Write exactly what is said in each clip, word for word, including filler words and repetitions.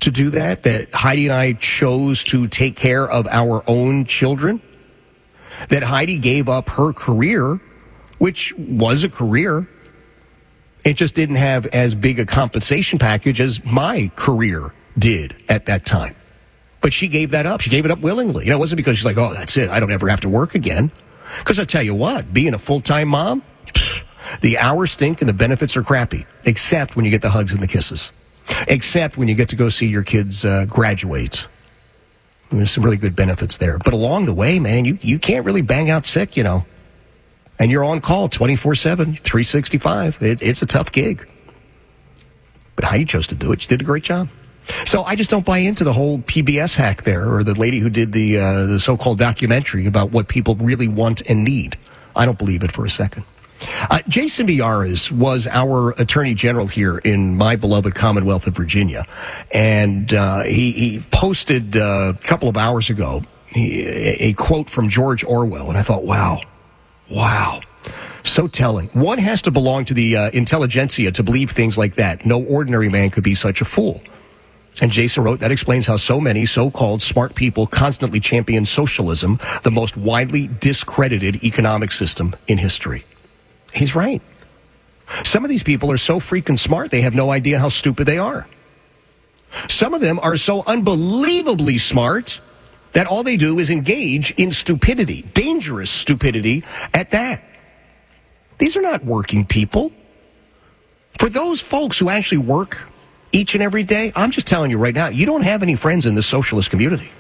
to do that, that Heidi and I chose to take care of our own children, that Heidi gave up her career, which was a career. It just didn't have as big a compensation package as my career did at that time. But she gave that up. She gave it up willingly. You know, it wasn't because she's like, oh, that's it, I don't ever have to work again. Because I tell you what, being a full-time mom, the hours stink and the benefits are crappy, except when you get the hugs and the kisses, except when you get to go see your kids uh, graduate. There's some really good benefits there. But along the way, man, you, you can't really bang out sick, you know. And you're on call twenty-four seven, three sixty-five. It, it's a tough gig. But Heidi chose to do it. She did a great job. So I just don't buy into the whole P B S hack there, or the lady who did the uh, the so-called documentary about what people really want and need. I don't believe it for a second. Uh, Jason Miyares was our attorney general here in my beloved Commonwealth of Virginia. And uh, he, he posted uh, a couple of hours ago he, a quote from George Orwell. And I thought, wow, wow. So telling. One has to belong to the uh, intelligentsia to believe things like that. No ordinary man could be such a fool. And Jason wrote, that explains how so many so-called smart people constantly champion socialism, the most widely discredited economic system in history. He's right. Some of these people are so freaking smart, they have no idea how stupid they are. Some of them are so unbelievably smart that all they do is engage in stupidity, dangerous stupidity at that. These are not working people. For those folks who actually work each and every day, I'm just telling you right now, you don't have any friends in the socialist community.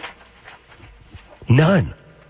None.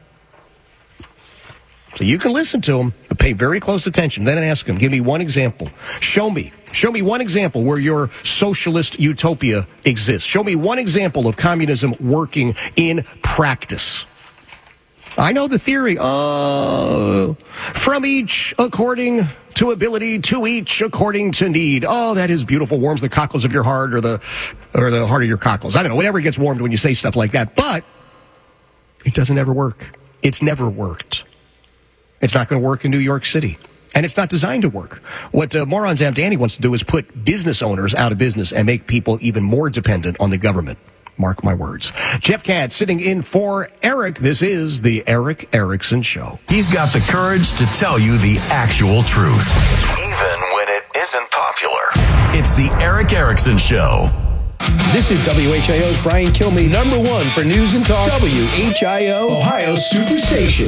So you can listen to them, but pay very close attention. Then ask them, give me one example. Show me. Show me one example where your socialist utopia exists. Show me one example of communism working in practice. I know the theory. Oh, from each according to ability, to each according to need. Oh, that is beautiful. Warms the cockles of your heart, or the or the heart of your cockles. I don't know. Whatever gets warmed when you say stuff like that. But it doesn't ever work. It's never worked. It's not going to work in New York City. And it's not designed to work. What uh, Moron Zamdani wants to do is put business owners out of business and make people even more dependent on the government. Mark my words. Jeff Katz sitting in for Eric. This is the Eric Erickson Show. He's got the courage to tell you the actual truth, even when it isn't popular. It's the Eric Erickson Show. This is W H I O's Brian Kilmeade, number one for news and talk. W H I O, Ohio's Superstation.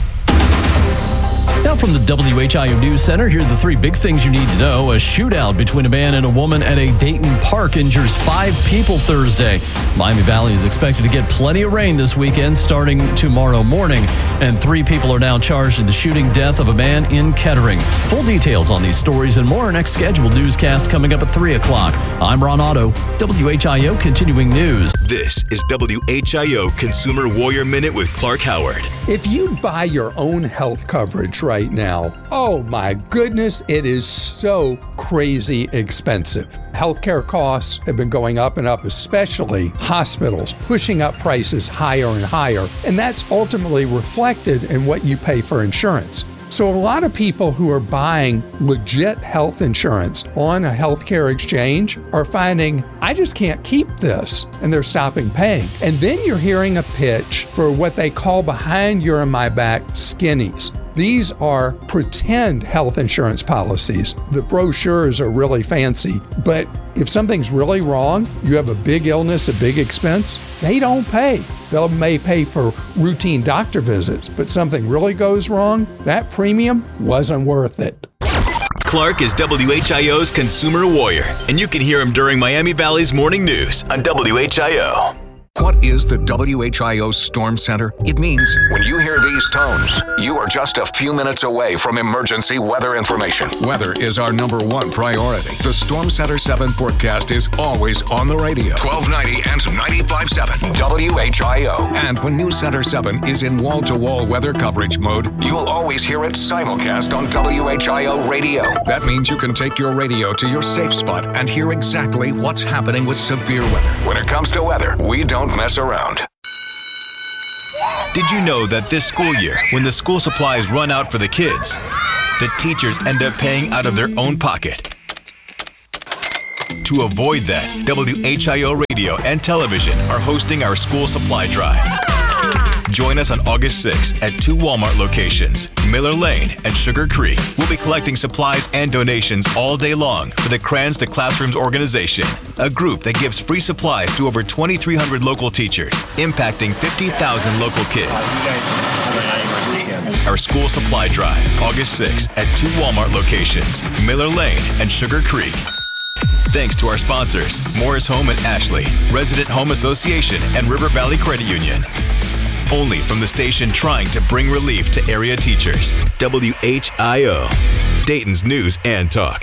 Now from the W H I O News Center, here are the three big things you need to know. A shootout between a man and a woman at a Dayton park injures five people Thursday. Miami Valley is expected to get plenty of rain this weekend starting tomorrow morning. And three people are now charged in the shooting death of a man in Kettering. Full details on these stories and more. Our next scheduled newscast coming up at three o'clock. I'm Ron Otto, W H I O Continuing News. This is W H I O Consumer Warrior Minute with Clark Howard. If you buy your own health coverage right now, oh my goodness, it is so crazy expensive. Healthcare costs have been going up and up, especially hospitals, pushing up prices higher and higher. And that's ultimately reflected in what you pay for insurance. So a lot of people who are buying legit health insurance on a healthcare exchange are finding, I just can't keep this, and they're stopping paying. And then you're hearing a pitch for what they call behind your and my back skinnies. These are pretend health insurance policies. The brochures are really fancy, but if something's really wrong, you have a big illness, a big expense, they don't pay. They may pay for routine doctor visits, but something really goes wrong, that premium wasn't worth it. Clark is W H I O's Consumer Warrior, and you can hear him during Miami Valley's Morning News on W H I O. What is the W H I O Storm Center? It means when you hear these tones, you are just a few minutes away from emergency weather information. Weather is our number one priority. The Storm Center seven forecast is always on the radio. twelve ninety and ninety-five point seven W H I O. And when News Center seven is in wall-to-wall weather coverage mode, you'll always hear it simulcast on W H I O radio. That means you can take your radio to your safe spot and hear exactly what's happening with severe weather. When it comes to weather, we don't mess around. Did you know that this school year, when the school supplies run out for the kids, the teachers end up paying out of their own pocket To avoid that, W H I O Radio and Television are hosting our school supply drive. Join us on August sixth at two Walmart locations, Miller Lane and Sugar Creek. We'll be collecting supplies and donations all day long for the Crayons to Classrooms organization, a group that gives free supplies to over twenty-three hundred local teachers, impacting fifty thousand local kids. Our school supply drive, August sixth at two Walmart locations, Miller Lane and Sugar Creek. Thanks to our sponsors, Morris Home and Ashley, Resident Home Association, and River Valley Credit Union. Only from the station trying to bring relief to area teachers. W H I O, Dayton's News and Talk.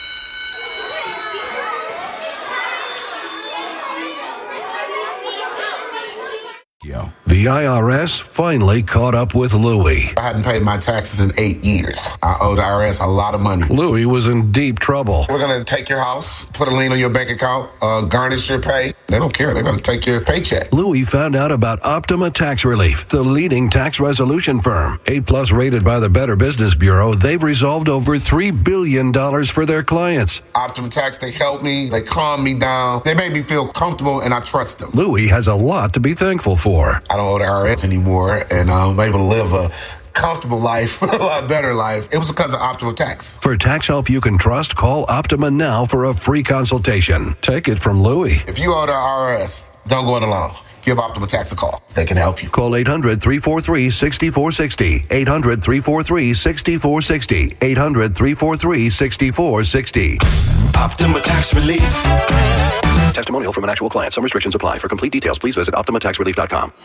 The I R S finally caught up with Louie. I hadn't paid my taxes in eight years. I owe the I R S a lot of money. Louie was in deep trouble. We're going to take your house, put a lien on your bank account, uh, garnish your pay. They don't care. They're going to take your paycheck. Louie found out about Optima Tax Relief, the leading tax resolution firm. A-plus rated by the Better Business Bureau, they've resolved over three billion dollars for their clients. Optima Tax, they helped me. They calmed me down. They made me feel comfortable, and I trust them. Louie has a lot to be thankful for. I don't owe the I R S anymore, and I'm able to live a comfortable life, a lot better life. It was because of Optima Tax. For tax help you can trust, call Optima now for a free consultation. Take it from Louie. If you owe the I R S, don't go it alone. Give Optima Tax a call. They can help you. Call eight hundred, three four three, six four six zero. eight hundred, three four three, six four six zero. eight hundred, three four three, six four six zero. Optima Tax Relief. Testimonial from an actual client. Some restrictions apply. For complete details, please visit optima tax relief dot com.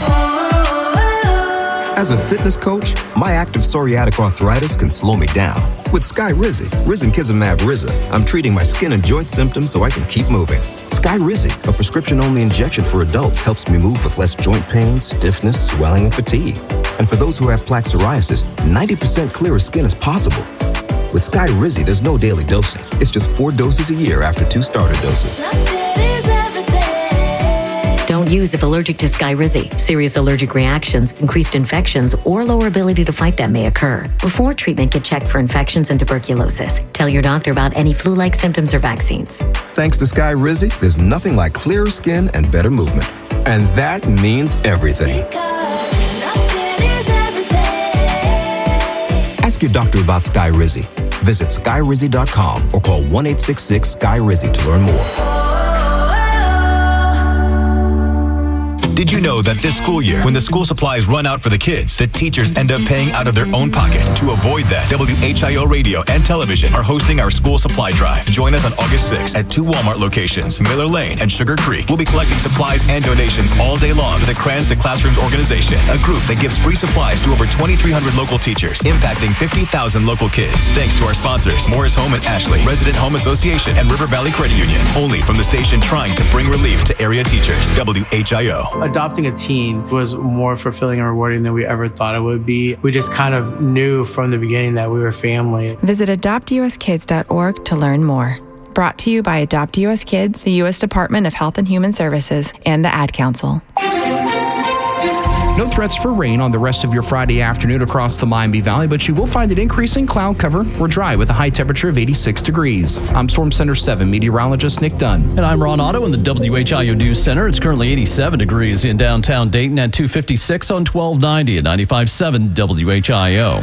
As a fitness coach, my active psoriatic arthritis can slow me down. With Skyrizi, Risankizumab Riza, I'm treating my skin and joint symptoms so I can keep moving. Skyrizi, a prescription-only injection for adults, helps me move with less joint pain, stiffness, swelling, and fatigue. And for those who have plaque psoriasis, ninety percent clearer skin is possible. With Skyrizi, there's no daily dosing. It's just four doses a year after two starter doses. Don't use if allergic to Skyrizi. Serious allergic reactions, increased infections, or lower ability to fight them may occur. Before treatment, get checked for infections and tuberculosis. Tell your doctor about any flu-like symptoms or vaccines. Thanks to Skyrizi, there's nothing like clearer skin and better movement. And that means everything. Ask your doctor about Skyrizi. Visit skyrizi dot com or call one eight six six Sky Rizzi to learn more. Did you know that this school year, when the school supplies run out for the kids, the teachers end up paying out of their own pocket? To avoid that, W H I O Radio and Television are hosting our school supply drive. Join us on August sixth at two Walmart locations, Miller Lane and Sugar Creek. We'll be collecting supplies and donations all day long for the Crayons to Classrooms organization, a group that gives free supplies to over twenty-three hundred local teachers, impacting fifty thousand local kids. Thanks to our sponsors, Morris Home and Ashley, Resident Home Association, and River Valley Credit Union. Only from the station trying to bring relief to area teachers. W H I O. Adopting a teen was more fulfilling and rewarding than we ever thought it would be. We just kind of knew from the beginning that we were family. Visit adopt u s kids dot org to learn more. Brought to you by Adopt U S Kids, the U S Department of Health and Human Services, and the Ad Council. No threats for rain on the rest of your Friday afternoon across the Miami Valley, but you will find an increasing cloud cover or dry with a high temperature of eighty-six degrees. I'm Storm Center seven meteorologist Nick Dunn. And I'm Ron Otto in the W H I O News Center. It's currently eighty-seven degrees in downtown Dayton at two fifty-six on twelve ninety at ninety-five point seven W H I O.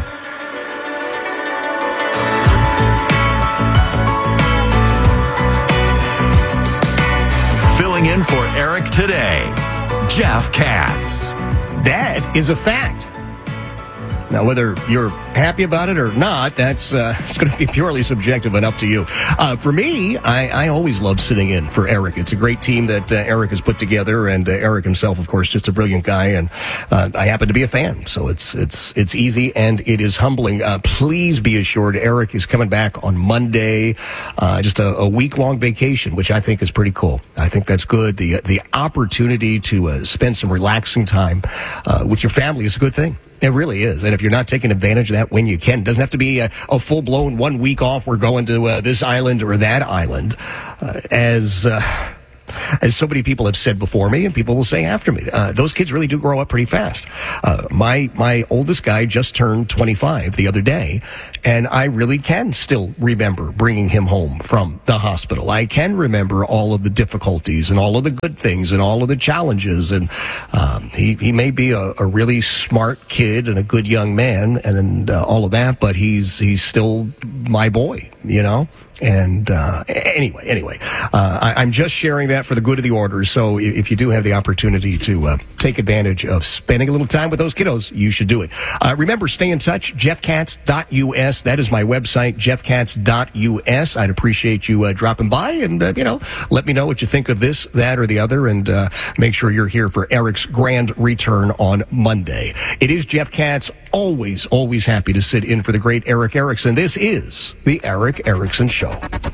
Filling in for Eric today, Jeff Katz. That is a fact. Now, whether you're happy about it or not, that's uh, it's going to be purely subjective and up to you. Uh, for me, I, I always love sitting in for Eric. It's a great team that uh, Eric has put together, and uh, Eric himself, of course, just a brilliant guy, and uh, I happen to be a fan, so it's it's it's easy and it is humbling. Uh, please be assured, Eric is coming back on Monday, uh, just a, a week-long vacation, which I think is pretty cool. I think that's good. The the opportunity to uh, spend some relaxing time uh, with your family is a good thing. It really is. And if you're not taking advantage of that when you can, it doesn't have to be a, a full-blown one week off. We're going to uh, this island or that island. Uh, as uh, As so many people have said before me, and people will say after me, uh, those kids really do grow up pretty fast. Uh, my my oldest guy just turned twenty-five the other day, and I really can still remember bringing him home from the hospital. I can remember all of the difficulties and all of the good things and all of the challenges. And um, he he may be a, a really smart kid and a good young man and, and uh, all of that, but he's he's still my boy, you know. And uh, anyway, anyway, uh, I, I'm just sharing that for the good of the order. So if, if you do have the opportunity to uh, take advantage of spending a little time with those kiddos, you should do it. Uh, remember, stay in touch, jeff katz dot u s. That is my website, jeff katz dot u s. I'd appreciate you uh, dropping by and, uh, you know, let me know what you think of this, that, or the other, and uh, make sure you're here for Eric's grand return on Monday. It is Jeff Katz, always, always happy to sit in for the great Eric Erickson. This is the Eric Erickson Show.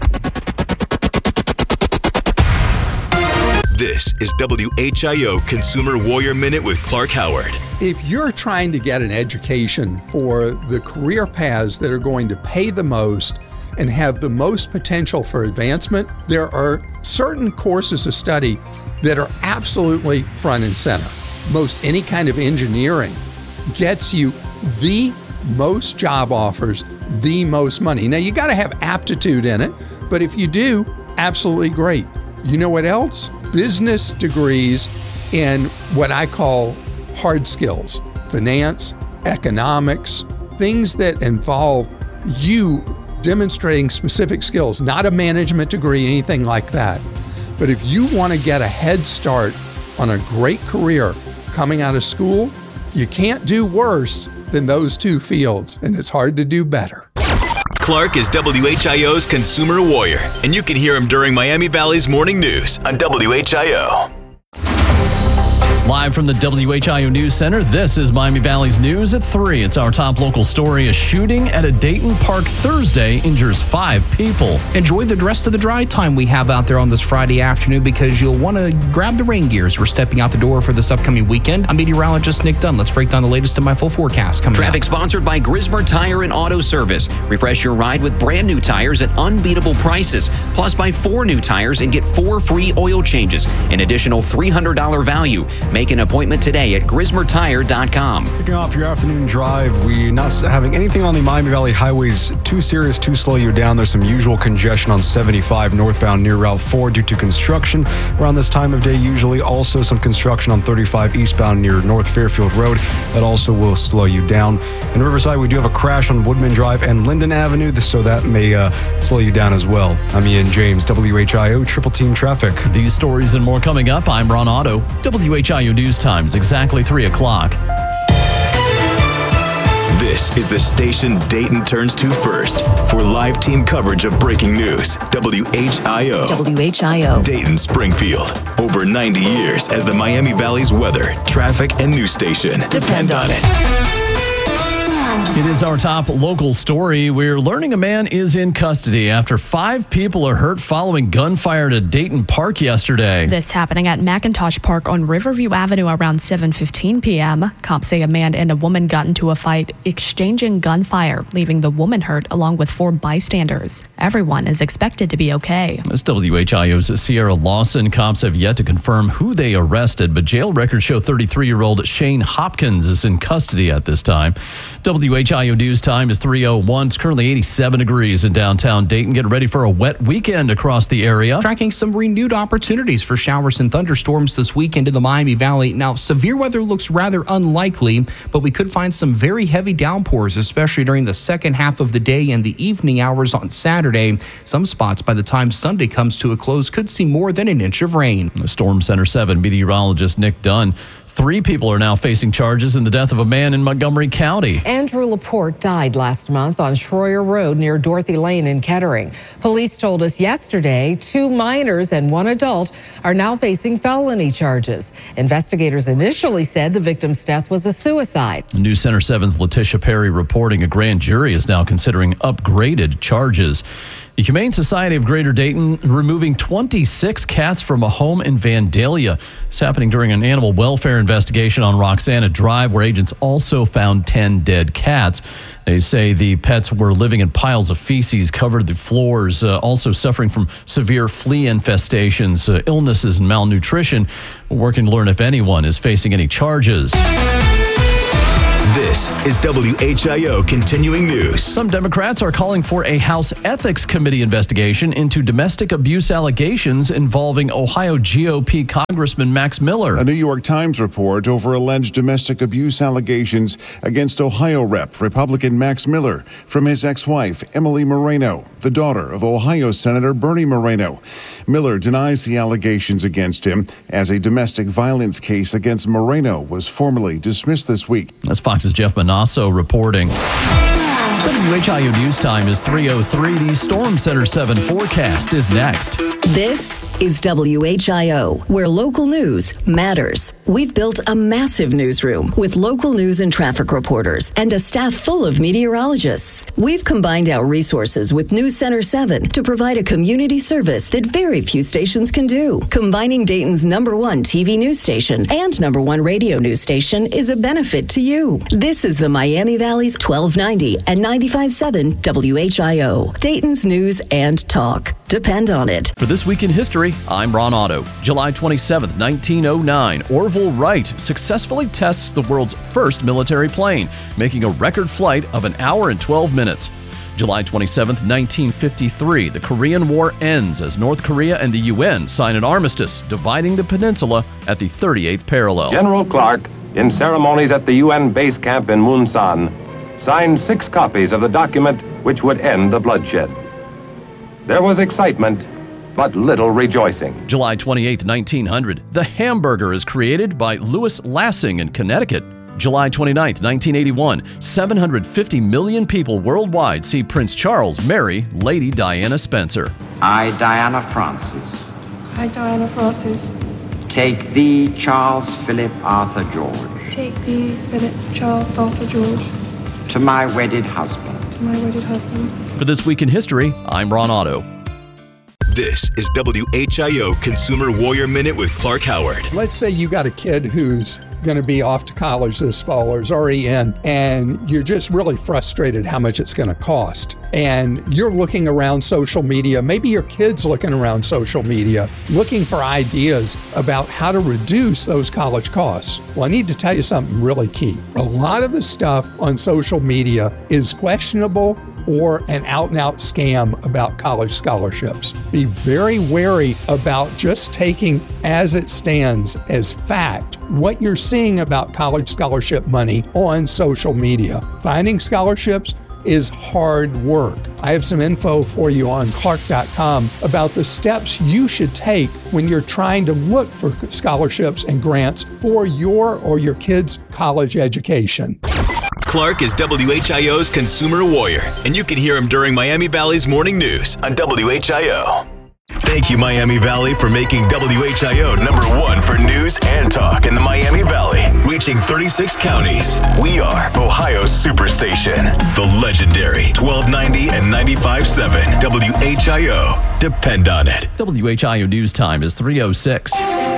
This is W H I O Consumer Warrior Minute with Clark Howard. If you're trying to get an education for the career paths that are going to pay the most and have the most potential for advancement, there are certain courses of study that are absolutely front and center. Most any kind of engineering gets you the most job offers, the most money. Now, you got to have aptitude in it, but if you do, absolutely great. You know what else? Business degrees in what I call hard skills, finance, economics, things that involve you demonstrating specific skills, not a management degree, anything like that. But if you want to get a head start on a great career coming out of school, you can't do worse than those two fields, and it's hard to do better. Clark is W H I O's Consumer Warrior, and you can hear him during Miami Valley's Morning News on W H I O. Live from the W H I O News Center, this is Miami Valley's News at three. It's our top local story. A shooting at a Dayton Park Thursday injures five people. Enjoy the rest of the dry time we have out there on this Friday afternoon because you'll want to grab the rain gears. We're stepping out the door for this upcoming weekend. I'm meteorologist Nick Dunn. Let's break down the latest in my full forecast coming Traffic up. Sponsored by Grismer Tire and Auto Service. Refresh your ride with brand new tires at unbeatable prices. Plus, buy four new tires and get four free oil changes. An additional three hundred dollars value. Make an appointment today at grismer tire dot com. Kicking off your afternoon drive, we're not having anything on the Miami Valley highways too serious to slow you down. There's some usual congestion on seventy-five northbound near Route four due to construction around this time of day. Usually also some construction on thirty-five eastbound near North Fairfield Road. That also will slow you down. In Riverside, we do have a crash on Woodman Drive and Linden Avenue, so that may uh, slow you down as well. I'm Ian James, W H I O Triple Team Traffic. These stories and more coming up. I'm Ron Otto. W H I O News Times, exactly three o'clock. This is the station Dayton turns to first for live team coverage of breaking news. W H I O. W H I O. Dayton Springfield. Over ninety years as the Miami Valley's weather, traffic, and news station. Depend on it. It is our top local story. We're learning a man is in custody after five people are hurt following gunfire at Dayton Park yesterday. This happening at McIntosh Park on Riverview Avenue around seven fifteen p.m. Cops say a man and a woman got into a fight, exchanging gunfire, leaving the woman hurt along with four bystanders. Everyone is expected to be okay. As W H I O's Sierra Lawson, cops have yet to confirm who they arrested, but jail records show thirty-three-year-old Shane Hopkins is in custody at this time. W H I O News time is three oh one. It's currently eighty-seven degrees in downtown Dayton. Get ready for a wet weekend across the area. Tracking some renewed opportunities for showers and thunderstorms this weekend in the Miami Valley. Now, severe weather looks rather unlikely, but we could find some very heavy downpours, especially during the second half of the day and the evening hours on Saturday. Some spots, by the time Sunday comes to a close, could see more than an inch of rain. The Storm Center seven meteorologist Nick Dunn. Three people are now facing charges in the death of a man in Montgomery County. Andrew Laporte died last month on Schroyer Road near Dorothy Lane in Kettering. Police told us yesterday two minors and one adult are now facing felony charges. Investigators initially said the victim's death was a suicide. News Center seven's Letitia Perry reporting a grand jury is now considering upgraded charges. The Humane Society of Greater Dayton removing twenty-six cats from a home in Vandalia. It's happening during an animal welfare investigation on Roxana Drive, where agents also found ten dead cats. They say the pets were living in piles of feces, covered the floors, uh, also suffering from severe flea infestations, uh, illnesses, and malnutrition. We're working to learn if anyone is facing any charges. This is W H I O Continuing News. Some Democrats are calling for a House Ethics Committee investigation into domestic abuse allegations involving Ohio G O P Congressman Max Miller. A New York Times report over alleged domestic abuse allegations against Ohio Rep Republican Max Miller from his ex-wife, Emily Moreno, the daughter of Ohio Senator Bernie Moreno. Miller denies the allegations against him as a domestic violence case against Moreno was formally dismissed this week. That's Fox's Jeff Manasso reporting. W H I O News Time is three oh three. The Storm Center seven forecast is next. This is W H I O, where local news matters. We've built a massive newsroom with local news and traffic reporters and a staff full of meteorologists. We've combined our resources with News Center seven to provide a community service that very few stations can do. Combining Dayton's number one T V news station and number one radio news station is a benefit to you. This is the Miami Valley's twelve ninety and ninety-five point seven W H I O, Dayton's news and talk. Depend on it. For This Week in History, I'm Ron Otto. July twenty-seventh, nineteen oh nine, Orville Wright successfully tests the world's first military plane, making a record flight of an hour and twelve minutes. July twenty-seventh, nineteen fifty-three, the Korean War ends as North Korea and the U N sign an armistice, dividing the peninsula at the thirty-eighth parallel. General Clark, in ceremonies at the U N base camp in Munsan, signed six copies of the document which would end the bloodshed. There was excitement, but little rejoicing. July twenty-eighth, nineteen hundred, the hamburger is created by Louis Lassing in Connecticut. July twenty-ninth, nineteen eighty-one, seven hundred fifty million people worldwide see Prince Charles marry Lady Diana Spencer. I, Diana Francis, I, Diana Francis, take thee, Charles Philip Arthur George, take thee, Philip Charles Arthur George, to my wedded husband. to my wedded husband. For This Week in History, I'm Ron Otto. This is W H I O Consumer Warrior Minute with Clark Howard. Let's say you got a kid who's going to be off to college this fall or is already in, and you're just really frustrated how much it's going to cost. And you're looking around social media, maybe your kid's looking around social media, looking for ideas about how to reduce those college costs. Well, I need to tell you something really key. A lot of the stuff on social media is questionable or an out-and-out scam about college scholarships. Be very wary about just taking as it stands as fact what you're seeing about college scholarship money on social media. Finding scholarships is hard work. I have some info for you on clark dot com about the steps you should take when you're trying to look for scholarships and grants for your or your kids' college education. Clark is W H I O's Consumer Warrior, and you can hear him during Miami Valley's Morning News on W H I O. Thank you, Miami Valley, for making W H I O number one for news and talk in the Miami Valley, reaching thirty-six counties. We are Ohio's Superstation, the legendary twelve ninety and ninety-five point seven W H I O. Depend on it. W H I O News Time is three oh six.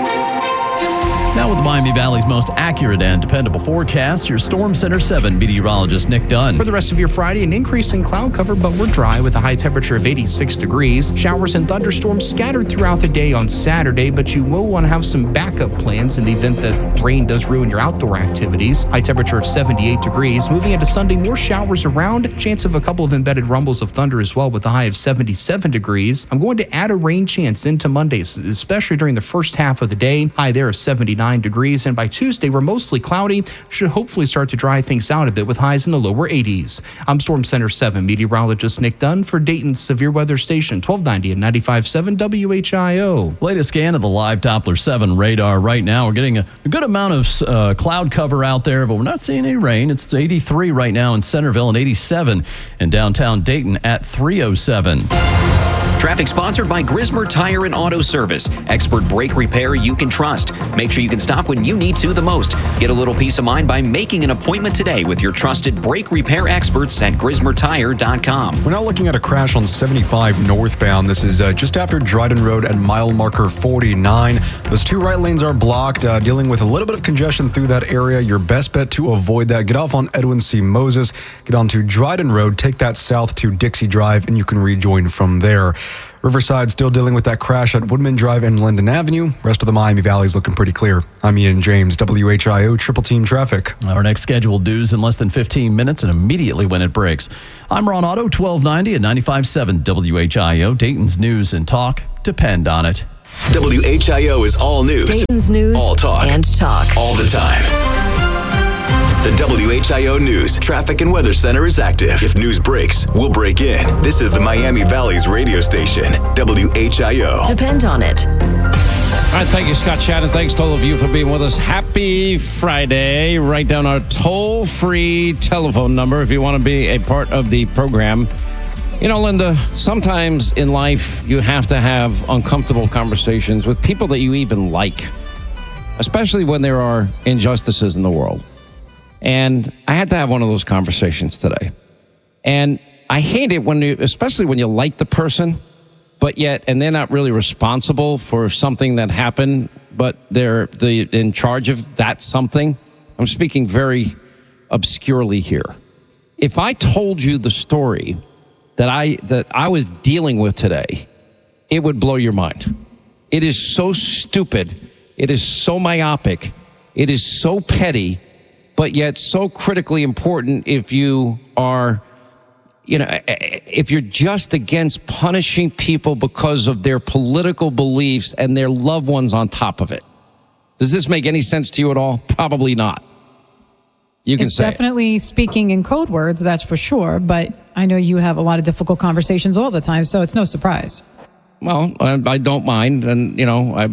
Now with Miami Valley's most accurate and dependable forecast, your Storm Center seven meteorologist Nick Dunn. For the rest of your Friday, an increase in cloud cover, but we're dry with a high temperature of eighty-six degrees. Showers and thunderstorms scattered throughout the day on Saturday, but you will want to have some backup plans in the event that rain does ruin your outdoor activities. High temperature of seventy-eight degrees. Moving into Sunday, more showers around. Chance of a couple of embedded rumbles of thunder as well with a high of seventy-seven degrees. I'm going to add a rain chance into Mondays, especially during the first half of the day. High there of seventy-nine degrees, and by Tuesday we're mostly cloudy. Should hopefully start to dry things out a bit with highs in the lower eighties. I'm Storm Center seven meteorologist Nick Dunn for Dayton's Severe Weather Station twelve ninety and ninety-five point seven W H I O. Latest scan of the live Doppler seven radar right now. We're getting a, a good amount of uh, cloud cover out there, but we're not seeing any rain. It's eighty-three right now in Centerville and eighty-seven in downtown Dayton at three oh seven. Traffic sponsored by Grismer Tire and Auto Service. Expert brake repair you can trust. Make sure you can stop when you need to the most. Get a little peace of mind by making an appointment today with your trusted brake repair experts at grismer tire dot com. We're now looking at a crash on seventy-five northbound. This is uh, just after Dryden Road at mile marker forty-nine. Those two right lanes are blocked, uh, dealing with a little bit of congestion through that area. Your best bet to avoid that, get off on Edwin C. Moses, get onto Dryden Road, take that south to Dixie Drive, and you can rejoin from there. Riverside still dealing with that crash at Woodman Drive and Linden Avenue. Rest of the Miami Valley is looking pretty clear. I'm Ian James, W H I O Triple Team Traffic. Our next scheduled news in less than fifteen minutes and immediately when it breaks. I'm Ron Otto, twelve ninety and ninety-five point seven W H I O. Dayton's news and talk depend on it. W H I O is all news. Dayton's news all talk. and talk. All the time. The W H I O News Traffic and Weather Center is active. If news breaks, we'll break in. This is the Miami Valley's radio station, W H I O. Depend on it. All right, thank you, Scott Shannon. Thanks to all of you for being with us. Happy Friday. Write down our toll-free telephone number if you want to be a part of the program. You know, Linda, sometimes in life you have to have uncomfortable conversations with people that you even like, especially when there are injustices in the world. And I had to have one of those conversations today. And I hate it when you, especially when you like the person, but yet, and they're not really responsible for something that happened, but they're the in charge of that something. I'm speaking very obscurely here. If I told you the story that I that I was dealing with today, it would blow your mind. It is so stupid. It is so myopic. It is so petty, but yet so critically important if you are, you know, if you're just against punishing people because of their political beliefs and their loved ones on top of it. Does this make any sense to you at all? Probably not. You can it's say definitely it. Speaking in code words, that's for sure. But I know you have a lot of difficult conversations all the time, so it's no surprise. Well, I, I don't mind, and you know, I,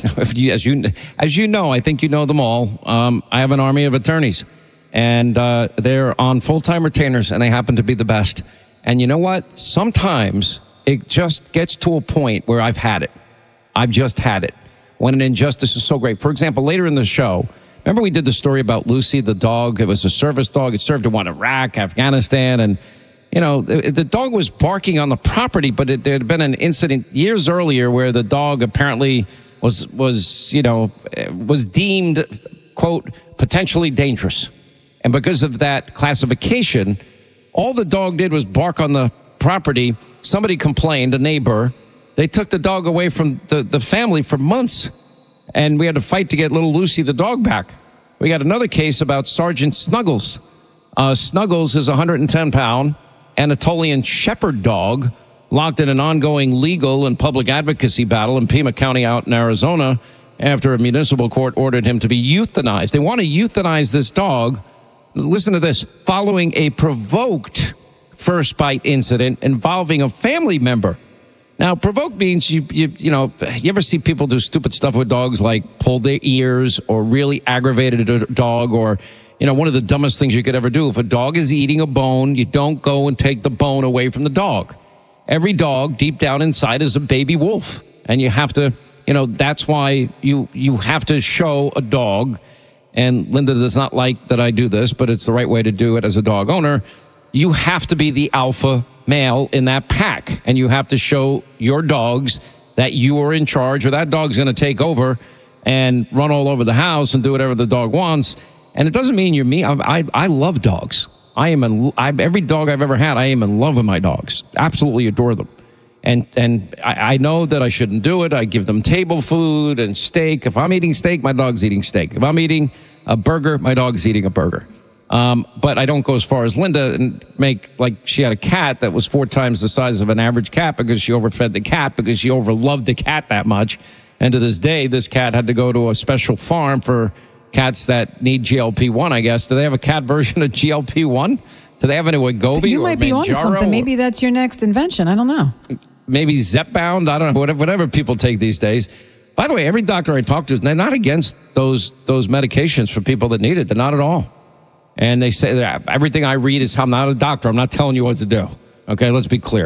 as you as you know, I think you know them all. Um, I have an army of attorneys, and uh, they're on full-time retainers, and they happen to be the best. And you know what? Sometimes it just gets to a point where I've had it. I've just had it when an injustice is so great. For example, later in the show, remember we did the story about Lucy, the dog. It was a service dog. It served in what, Iraq, Afghanistan, and you know, the, the dog was barking on the property, but it, there had been an incident years earlier where the dog apparently was, was, you know, was deemed, quote, potentially dangerous. And because of that classification, all the dog did was bark on the property. Somebody complained, a neighbor. They took the dog away from the, the family for months. And we had to fight to get little Lucy, the dog, back. We got another case about Sergeant Snuggles. Uh, Snuggles is one hundred ten pound. Anatolian Shepherd dog locked in an ongoing legal and public advocacy battle in Pima County out in Arizona after a municipal court ordered him to be euthanized. They want to euthanize this dog. Listen to this. Following a provoked first bite incident involving a family member. Now, provoked means you, you, you know, you ever see people do stupid stuff with dogs like pull their ears or really aggravated a dog or, you know, one of the dumbest things you could ever do. If a dog is eating a bone, you don't go and take the bone away from the dog. Every dog deep down inside is a baby wolf. And you have to, you know, that's why you, you have to show a dog. And Linda does not like that I do this, but it's the right way to do it as a dog owner. You have to be the alpha male in that pack. And you have to show your dogs that you are in charge or that dog's going to take over and run all over the house and do whatever the dog wants. And it doesn't mean you're me. I, I, I love dogs. I am in, I've, every dog I've ever had, I am in love with my dogs. Absolutely adore them. And and I, I know that I shouldn't do it. I give them table food and steak. If I'm eating steak, my dog's eating steak. If I'm eating a burger, my dog's eating a burger. Um, but I don't go as far as Linda and make like she had a cat that was four times the size of an average cat because she overfed the cat, because she overloved the cat that much. And to this day, this cat had to go to a special farm for cats that need G L P one, I guess. Do they have a cat version of G L P one? Do they have any Wegovy You or might be onto something. or- Maybe that's your next invention. I don't know. maybe Zepbound, I don't know, whatever, whatever people take these days. By the way, every doctor I talk to, they're not against those those medications for people that need it. They're not at all. And they say that everything I read is, I'm not a doctor. I'm not telling you what to do. Okay, let's be clear.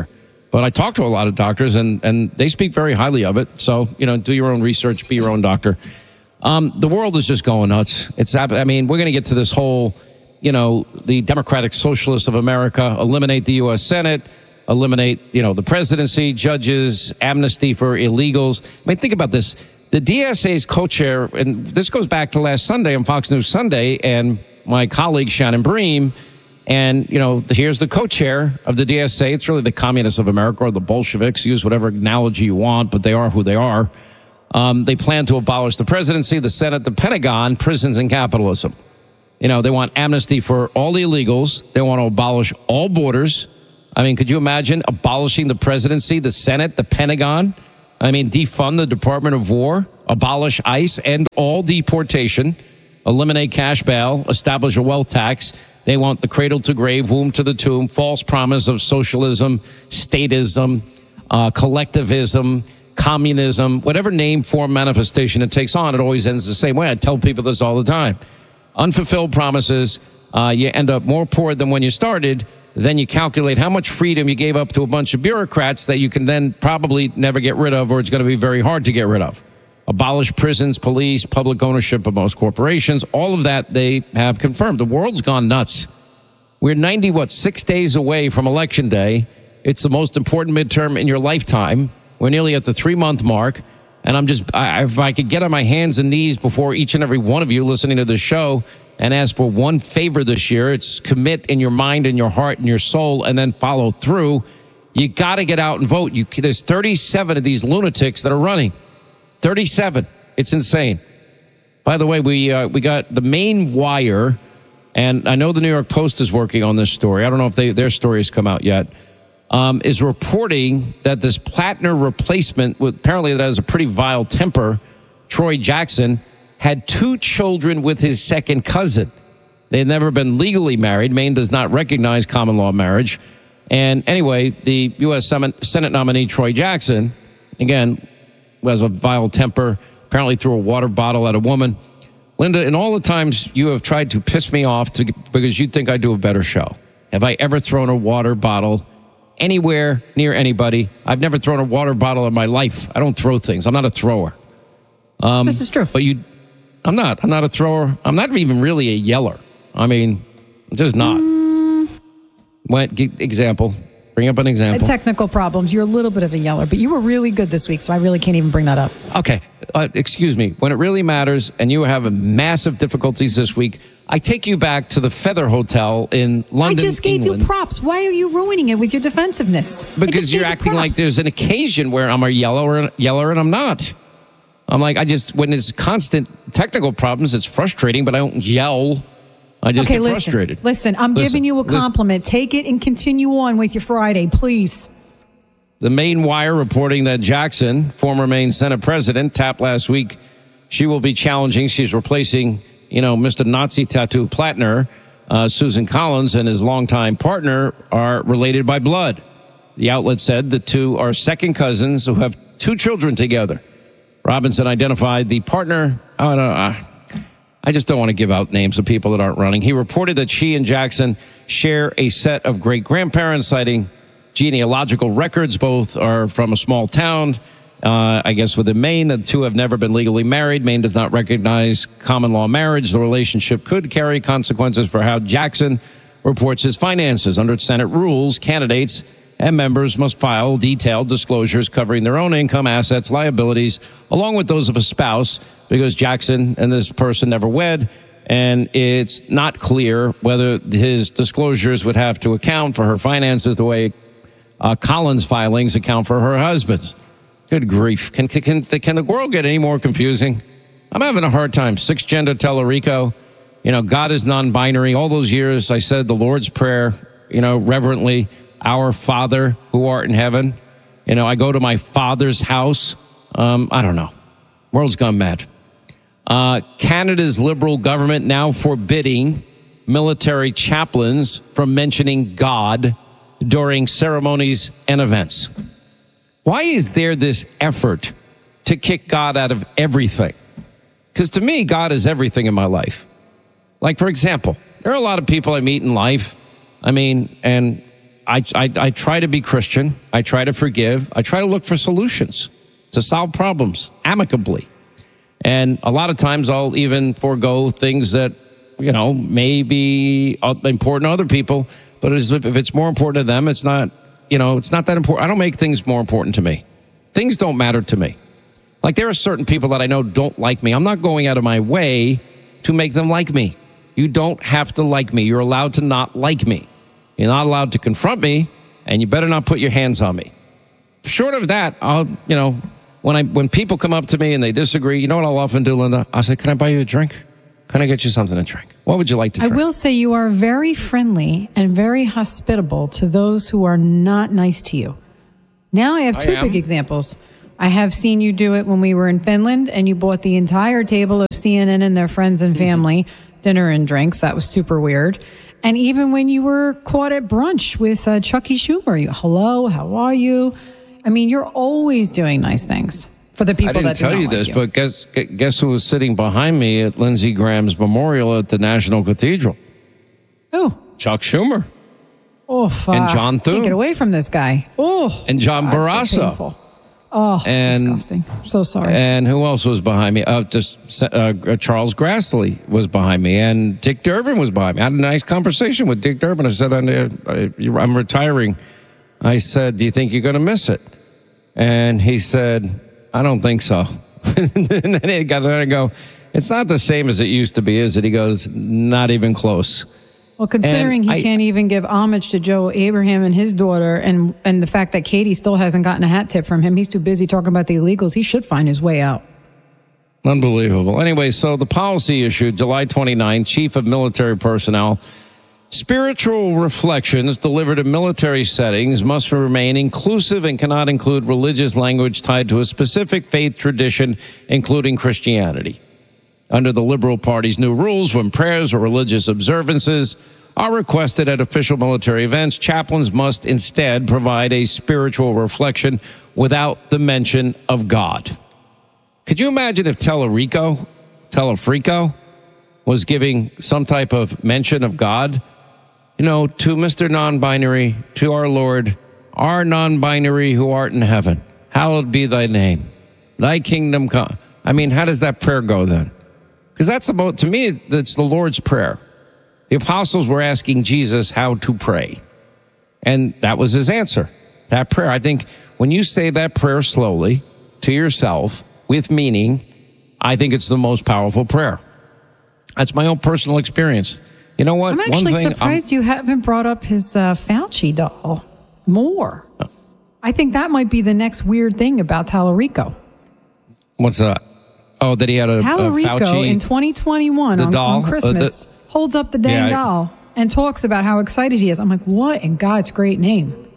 But I talk to a lot of doctors, and, and they speak very highly of it. So, you know, do your own research, be your own doctor. Um, the world is just going nuts. It's, I mean, we're going to get to this whole, you know, the Democratic Socialists of America, eliminate the U S Senate, eliminate, you know, the presidency, judges, amnesty for illegals. I mean, think about this. The D S A's co-chair, and this goes back to last Sunday on Fox News Sunday, and my colleague Shannon Bream, and, you know, here's the co-chair of the D S A. It's really the communists of America or the Bolsheviks. Use whatever analogy you want, but they are who they are. Um, they plan to abolish the presidency, the Senate, the Pentagon, prisons, and capitalism. You know, they want amnesty for all the illegals. They want to abolish all borders. I mean, could you imagine abolishing the presidency, the Senate, the Pentagon? I mean, defund the Department of War, abolish ICE, end all deportation, eliminate cash bail, establish a wealth tax. They want the cradle to grave, womb to the tomb, false promise of socialism, statism, uh, collectivism, communism, whatever name, form, manifestation it takes on, it always ends the same way. I tell people this all the time. Unfulfilled promises, uh, you end up more poor than when you started. Then you calculate how much freedom you gave up to a bunch of bureaucrats that you can then probably never get rid of, or it's going to be very hard to get rid of. Abolish prisons, police, public ownership of most corporations. All of that they have confirmed. The world's gone nuts. We're ninety, what, six days away from Election Day. It's the most important midterm in your lifetime. We're nearly at the three-month mark, and I'm just, I, if I could get on my hands and knees before each and every one of you listening to this show and ask for one favor this year, it's commit in your mind and your heart and your soul and then follow through. You got to get out and vote. You, there's thirty-seven of these lunatics that are running. thirty-seven. It's insane. By the way, we uh, we got the main wire, and I know the New York Post is working on this story. I don't know if they, their story has come out yet. Um, is reporting that this Plattner replacement, with, apparently that has a pretty vile temper, Troy Jackson, had two children with his second cousin. They had never been legally married. Maine does not recognize common law marriage. And anyway, the U S Senate nominee, Troy Jackson, again, has a vile temper, apparently threw a water bottle at a woman. Linda, in all the times you have tried to piss me off to, because you think I do a better show, have I ever thrown a water bottle anywhere near anybody? I've never thrown a water bottle in my life. I don't throw things. I'm not a thrower. Um, this is true. But you, I'm not. I'm not a thrower. I'm not even really a yeller. I mean, I'm just not. Mm. What, give, example. Bring up an example. Technical problems. You're a little bit of a yeller, but you were really good this week, so I really can't even bring that up. Okay. Uh, excuse me. When it really matters, and you have massive difficulties this week, I take you back to the Feather Hotel in London, I just gave England. you props. Why are you ruining it with your defensiveness? Because you're acting like there's an occasion where I'm a yeller, yeller and I'm not. I'm like, I just, when there's constant technical problems, it's frustrating, but I don't yell. I just okay, get listen, frustrated. Listen, I'm listen, giving you a listen. compliment. Take it and continue on with your Friday, please. The Maine Wire reporting that Jackson, former Maine Senate president, tapped last week, she will be challenging, she's replacing, you know, Mister Nazi Tattoo Plattner. Uh, Susan Collins and his longtime partner are related by blood. The outlet said the two are second cousins who have two children together. Robinson identified the partner. Oh, no, uh, I just don't want to give out names of people that aren't running. He reported that she and Jackson share a set of great-grandparents, citing genealogical records. Both are from a small town, uh, I guess, within Maine. The two have never been legally married. Maine does not recognize common law marriage. The relationship could carry consequences for how Jackson reports his finances. Under Senate rules, candidates and members must file detailed disclosures covering their own income, assets, liabilities, along with those of a spouse, because Jackson and this person never wed, and it's not clear whether his disclosures would have to account for her finances the way uh, Collins' filings account for her husband's. Good grief. Can, can, can the world get any more confusing? I'm having a hard time. Six-gender Tellerico, you know, God is non-binary. All those years I said the Lord's Prayer, you know, reverently, Our Father who art in heaven. You know, I go to my Father's house. Um, I don't know. World's gone mad. Uh, Canada's Liberal government now forbidding military chaplains from mentioning God during ceremonies and events. Why is there this effort to kick God out of everything? Because to me, God is everything in my life. Like, for example, there are a lot of people I meet in life. I mean, and I, I, I try to be Christian. I try to forgive. I try to look for solutions to solve problems amicably. And a lot of times I'll even forego things that, you know, may be important to other people. But if it's more important to them, it's not, you know, it's not that important. I don't make things more important to me. Things don't matter to me. Like there are certain people that I know don't like me. I'm not going out of my way to make them like me. You don't have to like me. You're allowed to not like me. You're not allowed to confront me, and you better not put your hands on me. Short of that, I'll, you know, when I when people come up to me and they disagree, you know what I'll often do, Linda? I'll say, can I buy you a drink? Can I get you something to drink? What would you like to drink? I will say you are very friendly and very hospitable to those who are not nice to you. Now I have two I big examples. I have seen you do it when we were in Finland, and you bought the entire table of C N N and their friends and family dinner and drinks. That was super weird. And even when you were caught at brunch with uh, Chucky Schumer, you, hello, how are you? I mean, you're always doing nice things for the people I didn't that do tell not you like this, you. but guess guess who was sitting behind me at Lindsey Graham's memorial at the National Cathedral? Who? Chuck Schumer. Oh, fuck. And John Thune. Can't get away from this guy. Oh, and John God, Barrasso. so painful. Oh, and, disgusting. So sorry. And who else was behind me? Uh, just uh, Charles Grassley was behind me, and Dick Durbin was behind me. I had a nice conversation with Dick Durbin. I said, I'm retiring. I said, do you think you're going to miss it? And he said, I don't think so. And then he got there and go, it's not the same as it used to be, is it? He goes, not even close. Well, considering And he I- can't even give homage to Joe Abraham and his daughter, and and the fact that Katie still hasn't gotten a hat tip from him, he's too busy talking about the illegals. He should find his way out. Unbelievable. Anyway, so the policy issue, July twenty-ninth, Chief of Military Personnel. Spiritual reflections delivered in military settings must remain inclusive and cannot include religious language tied to a specific faith tradition, including Christianity. Under the Liberal Party's new rules, when prayers or religious observances are requested at official military events, chaplains must instead provide a spiritual reflection without the mention of God. Could you imagine if Telerico, Telefrico, was giving some type of mention of God? You know, to Mister Non-Binary, to our Lord, our non-binary who art in heaven, hallowed be thy name. Thy kingdom come. I mean, how does that prayer go then? Because that's about, to me, that's the Lord's Prayer. The apostles were asking Jesus how to pray. And that was his answer, that prayer. I think when you say that prayer slowly to yourself with meaning, I think it's the most powerful prayer. That's my own personal experience. You know what? I'm actually One thing, surprised you haven't brought up his uh, Fauci doll more. I think that might be the next weird thing about Talarico. What's that? Oh, that he had a, a Talarico Fauci in twenty twenty-one the on, doll? on Christmas Uh, the- holds up the dang Yeah, I- doll and talks about how excited he is. I'm like, what in God's great name?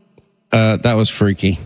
Uh, that was freaky.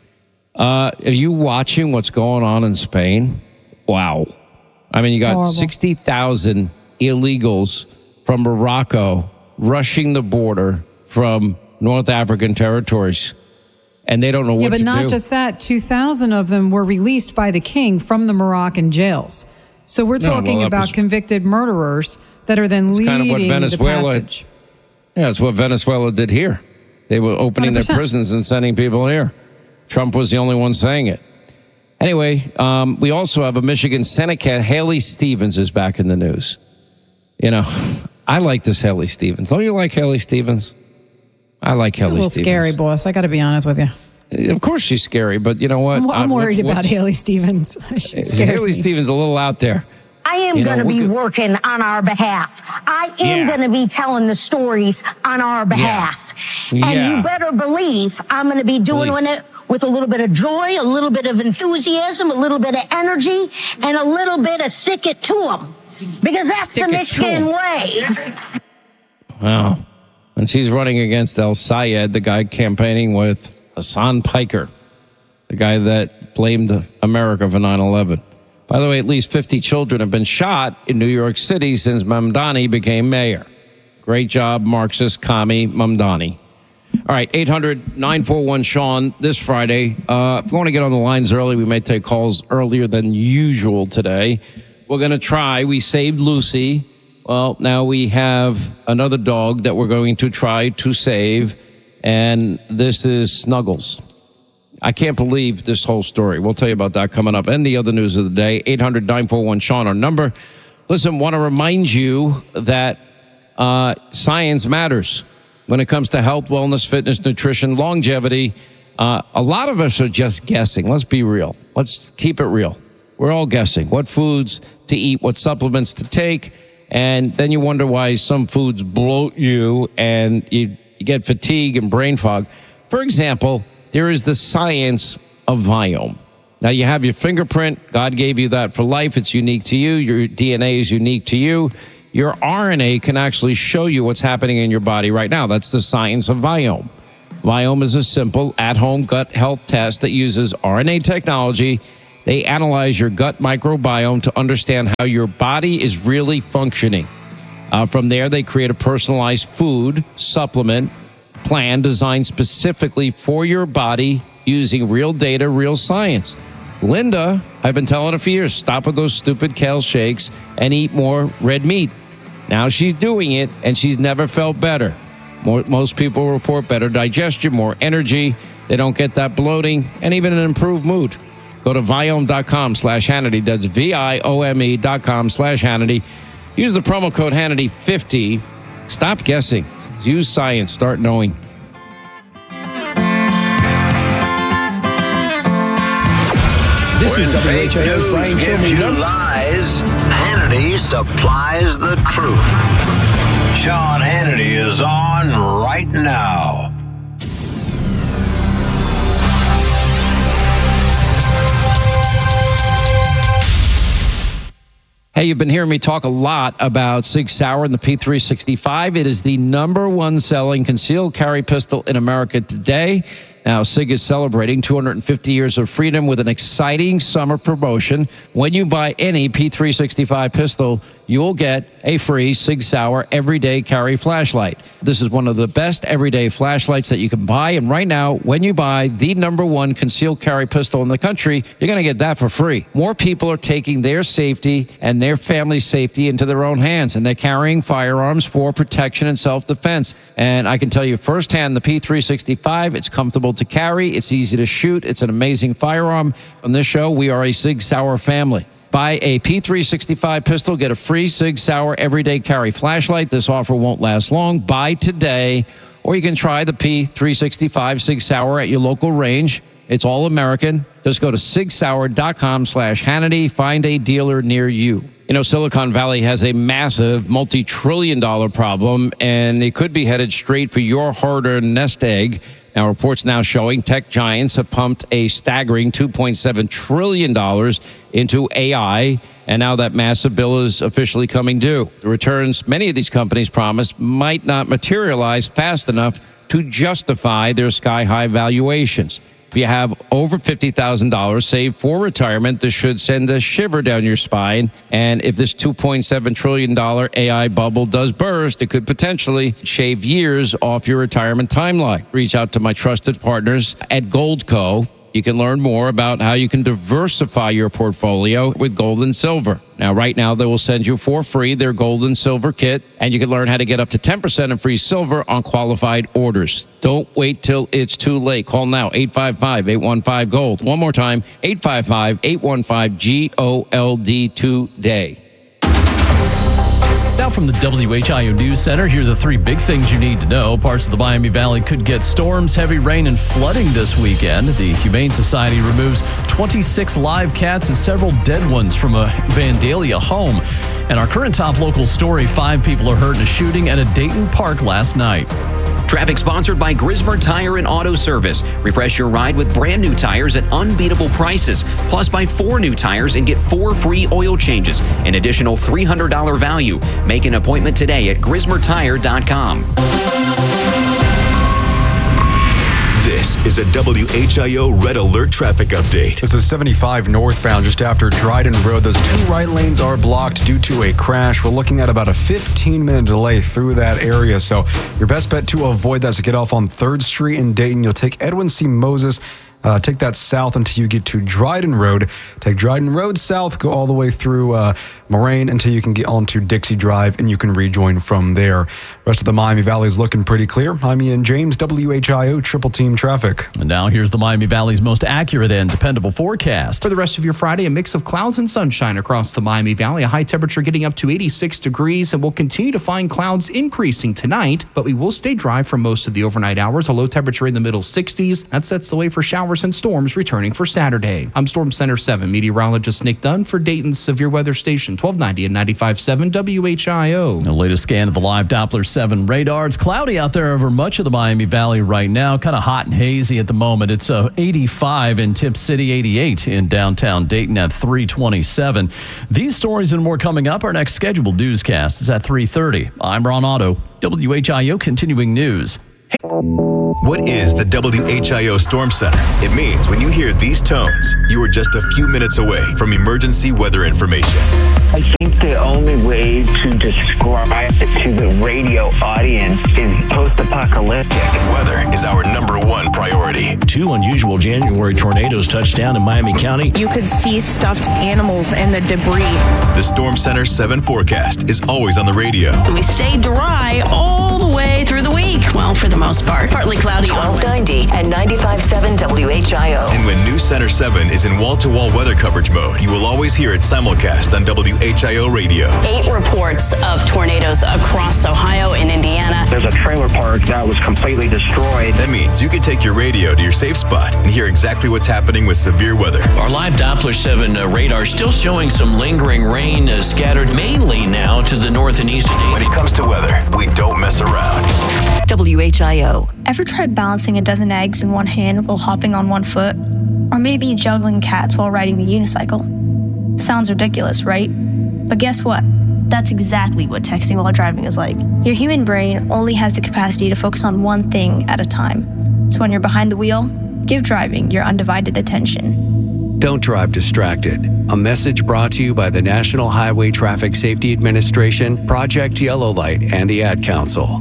Uh, are you watching what's going on in Spain? Wow. I mean, you got Horrible. sixty thousand illegals from Morocco rushing the border from North African territories, and they don't know what yeah, but to not do. just that. two thousand of them were released by the king from the Moroccan jails. So we're No, well, talking that about was- convicted murderers that are then It's leading kind of what the Venezuela. passage. Yeah, it's what Venezuela did here. They were opening one hundred percent. their prisons and sending people here. Trump was the only one saying it. Anyway, um, we also have a Michigan Senate candidate. Haley Stevens is back in the news. You know, I like this Haley Stevens. Don't you like Haley Stevens? I like A Haley little Stevens. scary, boss. I got to be honest with you. Of course she's scary, but you know what? I'm, I'm Uh, worried what's- about Haley Stevens. She scares Haley me. Stevens a little out there. I am You know, going to we be could- working on our behalf. I am Yeah. going to be telling the stories on our behalf. And Yeah. you better believe I'm going to be doing Believe. it with a little bit of joy, a little bit of enthusiasm, a little bit of energy, and a little bit of stick it to them. Because that's Stick the it to Michigan 'em. way. Wow. And she's running against El Sayed, the guy campaigning with Hassan Piker, the guy that blamed America for nine eleven. By the way, at least fifty children have been shot in New York City since Mamdani became mayor. Great job, Marxist commie Mamdani. All right, eight hundred nine four one Sean this Friday. Uh, if you want to get on the lines early, we may take calls earlier than usual today. We're going to try. We saved Lucy. Well, now we have another dog that we're going to try to save. and this is Snuggles. I can't believe this whole story. We'll tell you about that coming up and the other news of the day. eight hundred nine four one Sean, our number. Listen, want to remind you that uh, science matters when it comes to health, wellness, fitness, nutrition, longevity. Uh, a lot of us are just guessing. Let's be real. Let's keep it real. We're all guessing what foods to eat, what supplements to take, and then you wonder why some foods bloat you and you, you get fatigue and brain fog. For example, there is the science of Viome. Now, you have your fingerprint. God gave you that for life. It's unique to you. Your D N A is unique to you. Your R N A can actually show you what's happening in your body right now. That's the science of Viome. Viome is a simple at-home gut health test that uses R N A technology. They analyze your gut microbiome to understand how your body is really functioning. Uh, from there, they create a personalized food supplement plan designed specifically for your body using real data, real science. Linda, I've been telling her for years, stop with those stupid kale shakes and eat more red meat. Now she's doing it, and she's never felt better. More, most people report better digestion, more energy. They don't get that bloating, and even an improved mood. Go to Viome.com slash Hannity. That's V-I-O-M-E dot com slash Hannity. Use the promo code Hannity fifty. Stop guessing. Use science. Start knowing. This when is W H I O's Brian Kilmeade. Lies, Hannity supplies the truth. Sean Hannity is on right now. Hey, you've been hearing me talk a lot about Sig Sauer and the P three sixty-five. It is the number one selling concealed carry pistol in America today. Now, Sig is celebrating two hundred fifty years of freedom with an exciting summer promotion. When you buy any P three sixty-five pistol, you will get a free Sig Sauer everyday carry flashlight. This is one of the best everyday flashlights that you can buy. And right now, when you buy the number one concealed carry pistol in the country, you're going to get that for free. More people are taking their safety and their family's safety into their own hands, and they're carrying firearms for protection and self-defense. And I can tell you firsthand, the P three sixty-five, it's comfortable to carry, it's easy to shoot, it's an amazing firearm. On this show, we are a Sig Sauer family. Buy a P three sixty-five pistol, get a free Sig Sauer everyday carry flashlight. This offer won't last long. Buy today, or you can try the P three sixty-five Sig Sauer at your local range. It's all American. Just go to sig sauer dot com slash Hannity. Find a dealer near you. You know, Silicon Valley has a massive multi-trillion dollar problem, and it could be headed straight for your hard-earned nest egg. Now, reports now showing tech giants have pumped a staggering two point seven trillion dollars into A I, and now that massive bill is officially coming due. The returns many of these companies promised might not materialize fast enough to justify their sky-high valuations. If you have over fifty thousand dollars saved for retirement, this should send a shiver down your spine. And if this two point seven trillion dollars A I bubble does burst, it could potentially shave years off your retirement timeline. Reach out to my trusted partners at Goldco. You can learn more about how you can diversify your portfolio with gold and silver. Now, right now, they will send you for free their gold and silver kit, and you can learn how to get up to ten percent in free silver on qualified orders. Don't wait till it's too late. Call now, eight five five, eight one five, GOLD. One more time, eight five five, eight one five, G O L D today. Now from the W H I O News Center, here are the three big things you need to know. Parts of the Miami Valley could get storms, heavy rain, and flooding this weekend. The Humane Society removes twenty-six live cats and several dead ones from a Vandalia home. And our current top local story, five people are hurt in a shooting at a Dayton park last night. Traffic sponsored by Grismer Tire and Auto Service. Refresh your ride with brand new tires at unbeatable prices. Plus, buy four new tires and get four free oil changes. An additional three hundred dollars value. Make an appointment today at grismer tire dot com. This is a W H I O Red Alert traffic update. This is seventy-five northbound just after Dryden Road. Those two right lanes are blocked due to a crash. We're looking at about a fifteen minute delay through that area. So your best bet to avoid that is to get off on third Street in Dayton. You'll take Edwin C. Moses Uh, take that south until you get to Dryden Road. Take Dryden Road south, go all the way through uh, Moraine until you can get onto Dixie Drive, and you can rejoin from there. Rest of the Miami Valley is looking pretty clear. I'm Ian James, W H I O Triple Team Traffic. And now here's the Miami Valley's most accurate and dependable forecast. For the rest of your Friday, a mix of clouds and sunshine across the Miami Valley. A high temperature getting up to eighty-six degrees, and we'll continue to find clouds increasing tonight, but we will stay dry for most of the overnight hours. A low temperature in the middle sixties. That sets the way for showers and storms returning for Saturday. I'm Storm Center seven meteorologist Nick Dunn for Dayton's Severe Weather Station, twelve ninety and ninety-five point seven W H I O. The latest scan of the live Doppler seven radar. It's cloudy out there over much of the Miami Valley right now. Kind of hot and hazy at the moment. It's uh, eighty-five in Tip City, eighty-eight in downtown Dayton at three twenty-seven. These stories and more coming up. Our next scheduled newscast is at three thirty. I'm Ron Otto, W H I O Continuing News. What is the W H I O Storm Center? It means when you hear these tones, you are just a few minutes away from emergency weather information. I think the only way to describe it to the radio audience is post-apocalyptic. Weather is our number one priority. Two unusual January tornadoes touched down in Miami County. You could see stuffed animals and the debris. The Storm Center seven forecast is always on the radio. We stay dry all the way through the week. Well, for the most part. Partly cloudy on twelve ninety and ninety-five point seven W H I O. And when New Center seven is in wall-to-wall weather coverage mode, you will always hear it simulcast on W H I O radio. Eight reports of tornadoes across Ohio and Indiana. There's a trailer park that was completely destroyed. That means you can take your radio to your safe spot and hear exactly what's happening with severe weather. Our live Doppler seven uh, radar still showing some lingering rain uh, scattered mainly now to the north and east. When it comes to weather, we don't mess around. W H I O. Ever tried balancing a dozen eggs in one hand while hopping on one foot? Or maybe juggling cats while riding the unicycle? Sounds ridiculous, right? But guess what? That's exactly what texting while driving is like. Your human brain only has the capacity to focus on one thing at a time. So when you're behind the wheel, give driving your undivided attention. Don't drive distracted. A message brought to you by the National Highway Traffic Safety Administration, Project Yellow Light, and the Ad Council.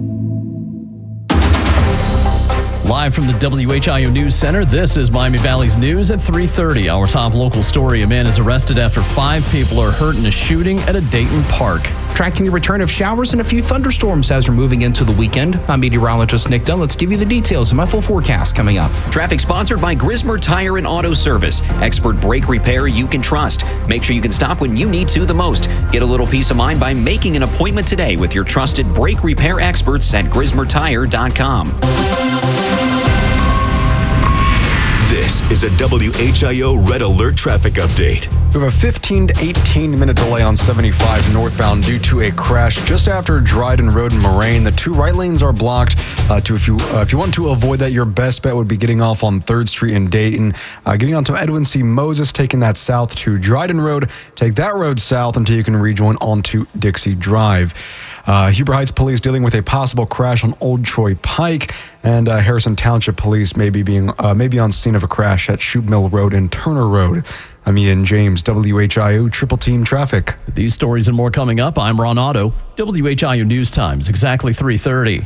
Live from the W H I O News Center, this is Miami Valley's News at three thirty. Our top local story, a man is arrested after five people are hurt in a shooting at a Dayton park. Tracking the return of showers and a few thunderstorms as we're moving into the weekend. I'm meteorologist Nick Dunn. Let's give you the details of my full forecast coming up. Traffic sponsored by Grismer Tire and Auto Service. Expert brake repair you can trust. Make sure you can stop when you need to the most. Get a little peace of mind by making an appointment today with your trusted brake repair experts at grismer tire dot com. This is a W H I O Red Alert traffic update. We have a fifteen to eighteen minute delay on seventy-five northbound due to a crash just after Dryden Road in Moraine. The two right lanes are blocked. Uh, to if you uh, if you want to avoid that, your best bet would be getting off on third Street in Dayton, uh, getting onto Edwin C. Moses, taking that south to Dryden Road. Take that road south until you can rejoin onto Dixie Drive. Uh, Huber Heights Police dealing with a possible crash on Old Troy Pike, and uh, Harrison Township Police may be being uh, may be on scene of a crash at Shoup Mill Road and Turner Road. I'm Ian James, W H I O Triple Team Traffic. These stories and more coming up. I'm Ron Otto, W H I O News Times, exactly three thirty.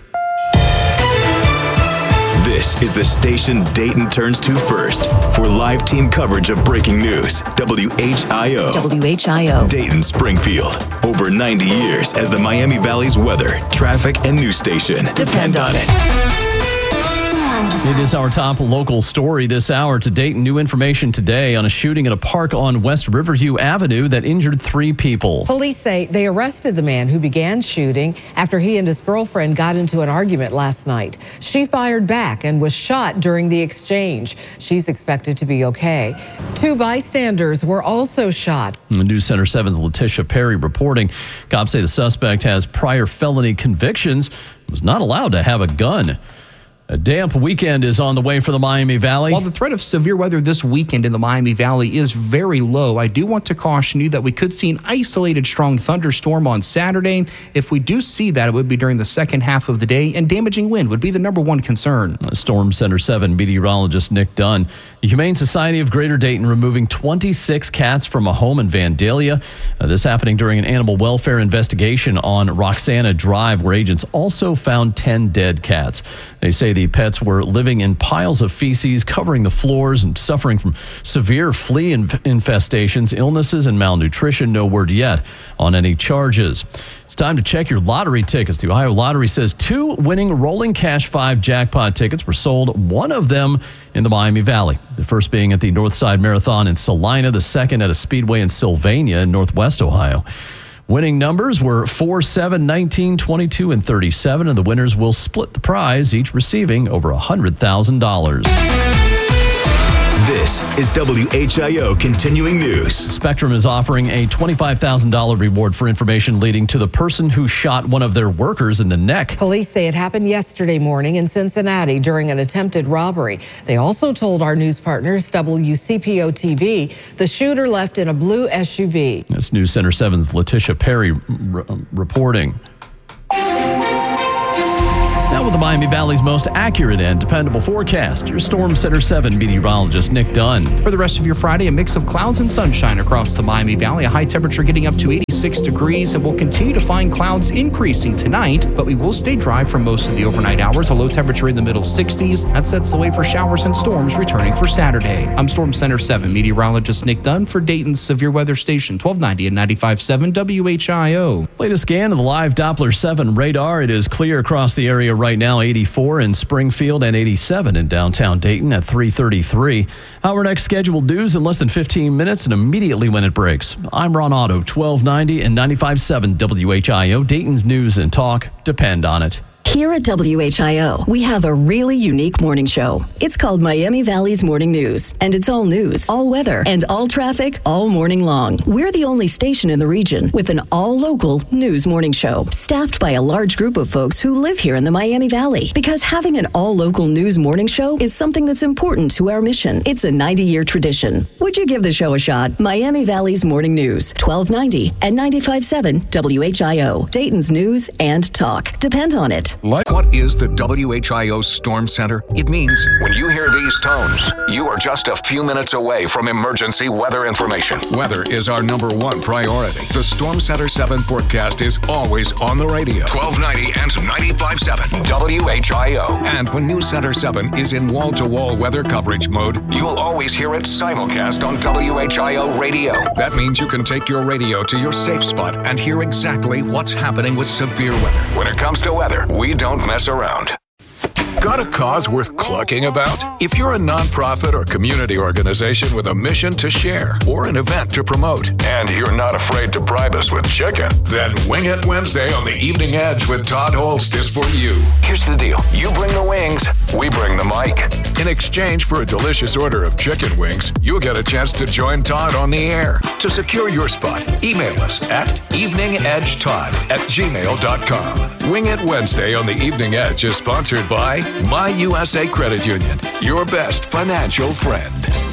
This is the station Dayton turns to first for live team coverage of breaking news. W H I O. W H I O. Dayton, Springfield. Over ninety years as the Miami Valley's weather, traffic, and news station. Depend on it. It is our top local story this hour. To Dayton, new information today on a shooting at a park on West Riverview Avenue that injured three people. Police say they arrested the man who began shooting after he and his girlfriend got into an argument last night. She fired back and was shot during the exchange. She's expected to be okay. Two bystanders were also shot. News Center seven's Letitia Perry reporting. Cops say the suspect has prior felony convictions, was not allowed to have a gun. A damp weekend is on the way for the Miami Valley. While the threat of severe weather this weekend in the Miami Valley is very low, I do want to caution you that we could see an isolated strong thunderstorm on Saturday. If we do see that, it would be during the second half of the day, and damaging wind would be the number one concern. Storm Center seven meteorologist Nick Dunn. The Humane Society of Greater Dayton removing twenty-six cats from a home in Vandalia. Uh, this happening during an animal welfare investigation on Roxana Drive, where agents also found ten dead cats. They say the pets were living in piles of feces covering the floors and suffering from severe flea inf- infestations, illnesses, and malnutrition. No word yet on any charges. It's time to check your lottery tickets. The Ohio Lottery says two winning Rolling Cash five jackpot tickets were sold, one of them in the Miami Valley. The first being at the Northside Marathon in Salina, the second at a speedway in Sylvania in Northwest Ohio. Winning numbers were four, seven, nineteen, twenty-two, and thirty-seven, and the winners will split the prize, each receiving over one hundred thousand dollars. This is W H I O Continuing News. Spectrum is offering a twenty-five thousand dollars reward for information leading to the person who shot one of their workers in the neck. Police say it happened yesterday morning in Cincinnati during an attempted robbery. They also told our news partners, W C P O T V, the shooter left in a blue S U V. That's News Center seven's Letitia Perry r- reporting. Now with the Miami Valley's most accurate and dependable forecast, your Storm Center seven meteorologist Nick Dunn. For the rest of your Friday, a mix of clouds and sunshine across the Miami Valley. A high temperature getting up to eighty-six degrees, and we'll continue to find clouds increasing tonight, but we will stay dry for most of the overnight hours. A low temperature in the middle sixties. That sets the way for showers and storms returning for Saturday. I'm Storm Center seven meteorologist Nick Dunn for Dayton's Severe Weather Station, twelve ninety and ninety-five point seven W H I O. Latest scan of the live Doppler seven radar. It is clear across the area right now. eighty-four in Springfield and eighty-seven in downtown Dayton at three thirty-three. Our next scheduled news in less than fifteen minutes and immediately when it breaks. I'm Ron Otto, twelve ninety and ninety-five point seven W H I O. Dayton's news and talk depend on it. Here at W H I O, we have a really unique morning show. It's called Miami Valley's Morning News, and it's all news, all weather, and all traffic all morning long. We're the only station in the region with an all-local news morning show, staffed by a large group of folks who live here in the Miami Valley. Because having an all-local news morning show is something that's important to our mission. It's a ninety-year tradition. Would you give the show a shot? Miami Valley's Morning News, twelve ninety and ninety-five point seven W H I O. Dayton's news and talk. Depend on it. What is the W H I O Storm Center? It means when you hear these tones, you are just a few minutes away from emergency weather information. Weather is our number one priority. The Storm Center seven forecast is always on the radio. twelve ninety and ninety-five point seven W H I O. And when News Center seven is in wall-to-wall weather coverage mode, you'll always hear it simulcast on W H I O radio. That means you can take your radio to your safe spot and hear exactly what's happening with severe weather. When it comes to weather, we don't mess around. Got a cause worth clucking about? If you're a nonprofit or community organization with a mission to share or an event to promote, and you're not afraid to bribe us with chicken, then Wing It Wednesday on the Evening Edge with Todd Holst is for you. Here's the deal. You bring the wings, we bring the mic. In exchange for a delicious order of chicken wings, you'll get a chance to join Todd on the air. To secure your spot, email us at eveningedgetodd at gmail dot com. Wing It Wednesday on the Evening Edge is sponsored by My U S A Credit Union, your best financial friend.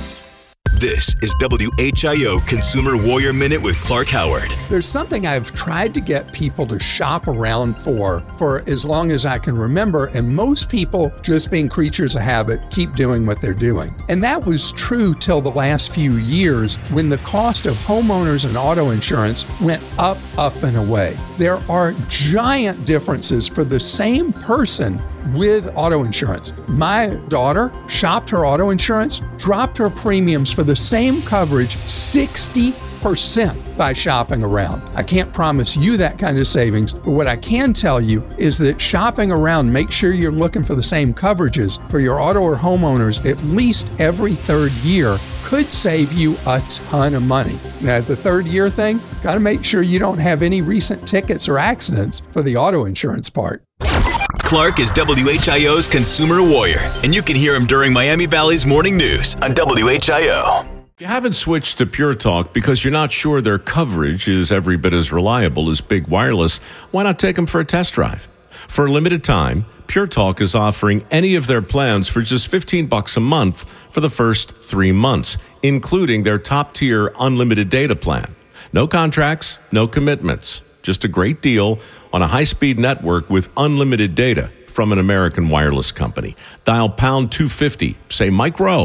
This is W H I O Consumer Warrior Minute with Clark Howard. There's something I've tried to get people to shop around for for as long as I can remember, and most people, just being creatures of habit, keep doing what they're doing. And that was true till the last few years when the cost of homeowners and auto insurance went up, up, and away. There are giant differences for the same person with auto insurance. My daughter shopped her auto insurance, dropped her premiums for the same coverage sixty percent by shopping around. I can't promise you that kind of savings, but what I can tell you is that shopping around, make sure you're looking for the same coverages for your auto or homeowners at least every third year could save you a ton of money. Now, the third year thing, got to make sure you don't have any recent tickets or accidents for the auto insurance part. Clark is W H I O's Consumer Warrior, and you can hear him during Miami Valley's Morning News on W H I O. If you haven't switched to Pure Talk because you're not sure their coverage is every bit as reliable as Big Wireless, why not take them for a test drive? For a limited time, Pure Talk is offering any of their plans for just fifteen bucks a month for the first three months, including their top-tier unlimited data plan. No contracts, no commitments. Just a great deal on a high-speed network with unlimited data from an American wireless company. Dial pound two fifty, say Mike Rowe,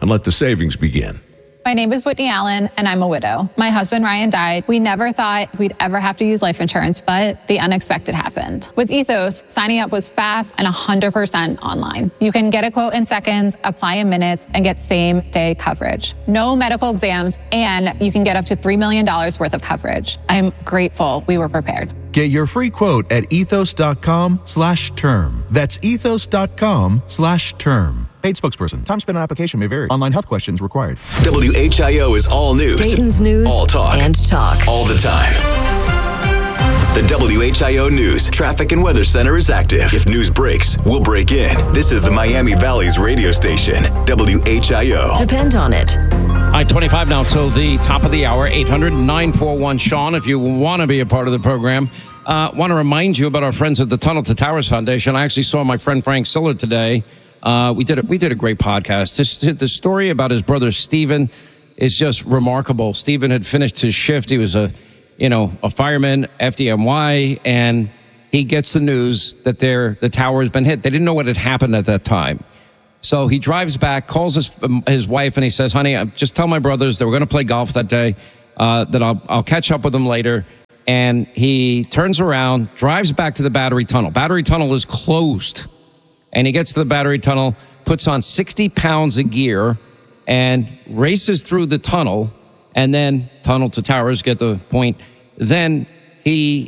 and let the savings begin. My name is Whitney Allen, and I'm a widow. My husband, Ryan, died. We never thought we'd ever have to use life insurance, but the unexpected happened. With Ethos, signing up was fast and one hundred percent online. You can get a quote in seconds, apply in minutes, and get same-day coverage. No medical exams, and you can get up to three million dollars worth of coverage. I'm grateful we were prepared. Get your free quote at ethos.com slash term. That's ethos.com slash term. Paid spokesperson. Time spent on application may vary. Online health questions required. W H I O is all news. Dayton's news all talk. and talk. All the time. The W H I O News Traffic and Weather Center is active. If news breaks, we'll break in. This is the Miami Valley's radio station, W H I O. Depend on it. I twenty-five now till the top of the hour, eight hundred, nine four one, Sean, if you want to be a part of the program. Uh, want to remind you about our friends at the Tunnel to Towers Foundation. I actually saw my friend Frank Siller today. Uh, we did a, we did a great podcast. This, the story about his brother Stephen is just remarkable. Stephen had finished his shift. He was a, you know, a fireman, F D M Y, and he gets the news that their the tower has been hit. They didn't know what had happened at that time. So he drives back, calls his his wife, and he says, honey, just tell my brothers that we're going to play golf that day, uh, that I'll, I'll catch up with them later. And he turns around, drives back to the Battery Tunnel. Battery Tunnel is closed. And he gets to the Battery Tunnel, puts on sixty pounds of gear, and races through the tunnel, and then tunnel to towers, get the point. Then he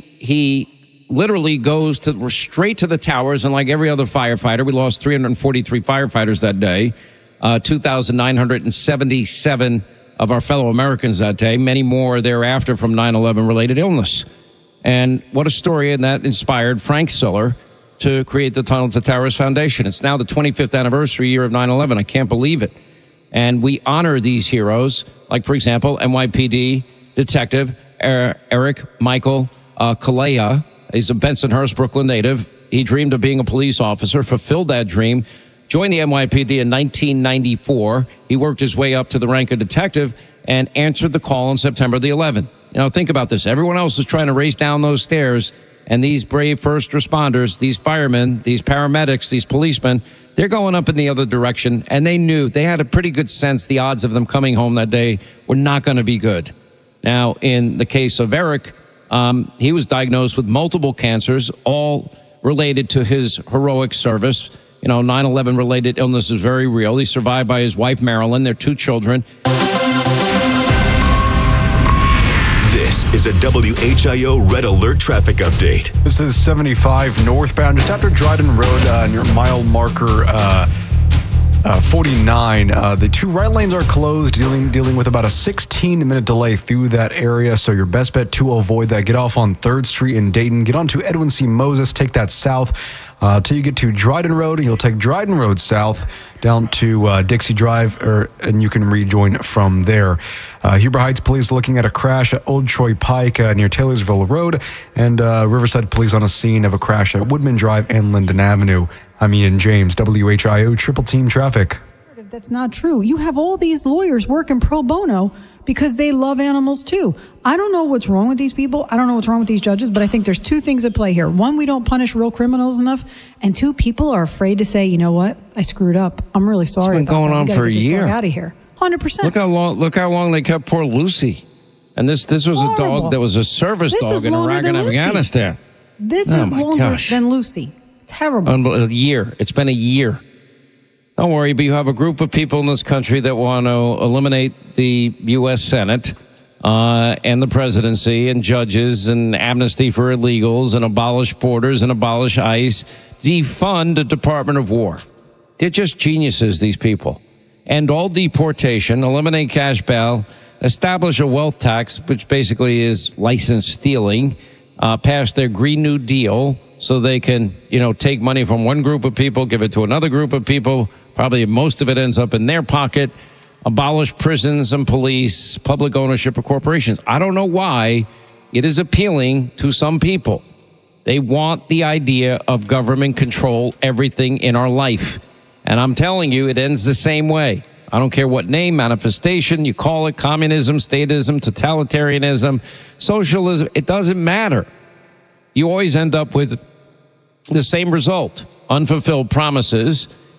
he literally goes to straight to the towers, and like every other firefighter, we lost three hundred forty-three firefighters that day, uh, two thousand nine hundred seventy-seven of our fellow Americans that day, many more thereafter from nine eleven related illness. And what a story, and that inspired Frank Siller to create the Tunnel to Towers Foundation. It's now the twenty-fifth anniversary year of nine eleven. I can't believe it. And we honor these heroes, like, for example, N Y P D Detective Eric Michael uh, Kalea. He's a Bensonhurst, Brooklyn native. He dreamed of being a police officer, fulfilled that dream, joined the N Y P D in nineteen ninety-four. He worked his way up to the rank of detective and answered the call on September the eleventh. You know, think about this. Everyone else is trying to race down those stairs, and these brave first responders, these firemen, these paramedics, these policemen, they're going up in the other direction, and they knew, they had a pretty good sense the odds of them coming home that day were not going to be good. Now, in the case of Eric, um, he was diagnosed with multiple cancers, all related to his heroic service. You know, nine eleven related illness is very real. He's survived by his wife, Marilyn, their two children. This is a W H I O Red Alert traffic update. This is seventy-five northbound, just after Dryden Road, uh, near mile marker uh, uh, forty-nine. Uh, the two right lanes are closed, dealing dealing with about a sixteen-minute delay through that area. So your best bet to avoid that, get off on third Street in Dayton, get onto Edwin C. Moses, take that south uh, till you get to Dryden Road. You'll take Dryden Road south down to uh, Dixie Drive, or, and you can rejoin from there. Uh, Huber Heights Police looking at a crash at Old Troy Pike uh, near Taylorsville Road, and uh, Riverside Police on a scene of a crash at Woodman Drive and Linden Avenue. I'm Ian James, W H I O Triple Team Traffic. That's not true. You have all these lawyers working pro bono because they love animals too. I don't know what's wrong with these people. I don't know what's wrong with these judges, but I think there's two things at play here. One, we don't punish real criminals enough, and two, people are afraid to say, you know what, I screwed up. I'm really sorry. It's been about going that. on We gotta for a get this year. dog out of here. one hundred percent. Look how long. Look how long they kept poor Lucy, and this this was Horrible. a dog that was a service This dog is in longer Iraq than and Lucy. Afghanistan. This Oh is my longer gosh. than Lucy. Terrible. Unbel- A year. It's been a year. Don't worry, but you have a group of people in this country that want to eliminate the U S Senate uh, and the presidency and judges and amnesty for illegals and abolish borders and abolish ICE, defund the Department of War. They're just geniuses, these people. End all deportation, eliminate cash bail, establish a wealth tax, which basically is license stealing, uh, pass their Green New Deal so they can, you know, take money from one group of people, give it to another group of people. Probably most of it ends up in their pocket. Abolish prisons and police, public ownership of corporations. I don't know why it is appealing to some people. They want the idea of government control everything in our life. And I'm telling you, it ends the same way. I don't care what name, manifestation, you call it, communism, statism, totalitarianism, socialism, it doesn't matter. You always end up with the same result, unfulfilled promises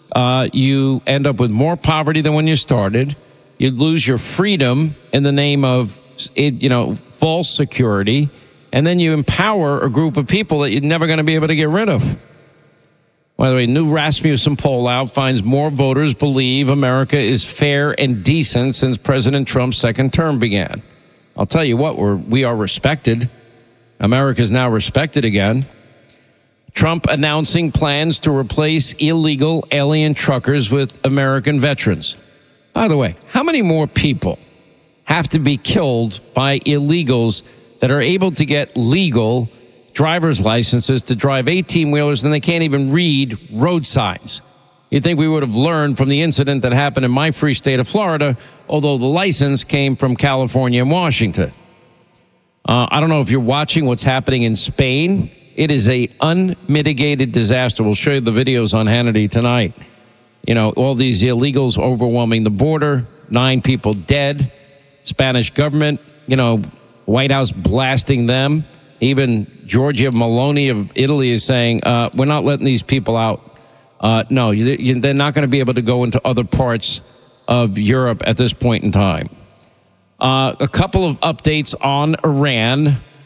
Uh, you end up with more poverty than when you started. You lose your freedom in the name of, you know, false security. And then you empower a group of people that you're never going to be able to get rid of. By the way, new Rasmussen poll out finds more voters believe America is fair and decent since President Trump's second term began. I'll tell you what, we're, we are respected. America is now respected again. Trump announcing plans to replace illegal alien truckers with American veterans. By the way, how many more people have to be killed by illegals that are able to get legal driver's licenses to drive eighteen-wheelers and they can't even read road signs? You'd think we would have learned from the incident that happened in my free state of Florida, although the license came from California and Washington. Uh, I don't know if you're watching what's happening in Spain. It is a unmitigated disaster. We'll show you the videos on Hannity tonight. You know, all these illegals overwhelming the border, nine people dead, Spanish government, you know, White House blasting them. Even Giorgia Meloni of Italy is saying, uh, we're not letting these people out. Uh, no, you, you, they're not going to be able to go into other parts of Europe at this point in time. Uh, a couple of updates on Iran.